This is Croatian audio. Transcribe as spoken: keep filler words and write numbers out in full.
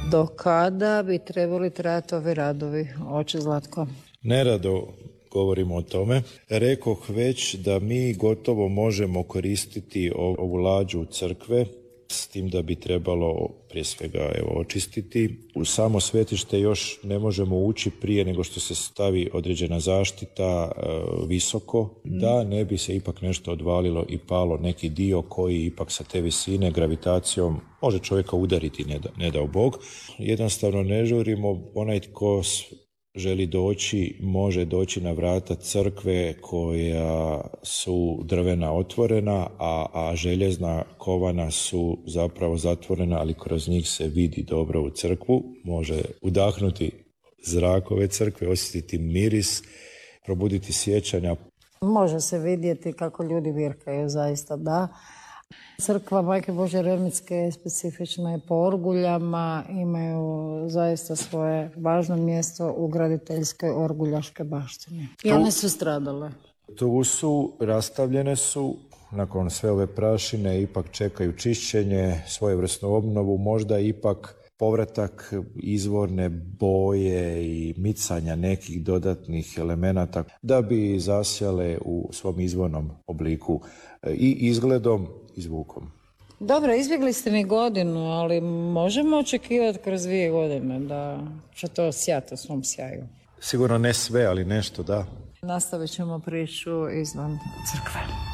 Do kada bi trebali trajati ovi radovi, oče Zlatko? Nerado govorimo o tome. Rekoh već da mi gotovo možemo koristiti ovu lađu crkve, s tim da bi trebalo prije svega evo, očistiti. U samo svetište još ne možemo ući prije nego što se stavi određena zaštita e, visoko, mm. da ne bi se ipak nešto odvalilo i palo neki dio koji ipak sa te visine gravitacijom može čovjeka udariti, ne, da, ne dao Bog. Jednostavno ne žurimo, onaj tko želi doći, može doći na vrata crkve koja su drvena otvorena, a, a željezna kovana su zapravo zatvorena, ali kroz njih se vidi dobro u crkvu. Može udahnuti zrak ove crkve, osjetiti miris, probuditi sjećanja. Može se vidjeti kako ljudi virkaju, zaista da. Crkva Majke Božje Remitske je specifična i po orguljama, imaju zaista svoje važno mjesto u graditeljskoj orguljaškoj baštini. I one su stradale. Tu su, rastavljene su, nakon sve ove prašine ipak čekaju čišćenje, svojevrsnu obnovu, možda ipak povratak izvorne boje i micanja nekih dodatnih elemenata da bi zasjale u svom izvornom obliku i izgledom i zvukom. Dobro, izbjegli ste mi godinu, ali možemo očekivati kroz dvije godine da će to sjati u svom sjaju. Sigurno ne sve, ali nešto da. Nastavit ćemo priču izvan crkve.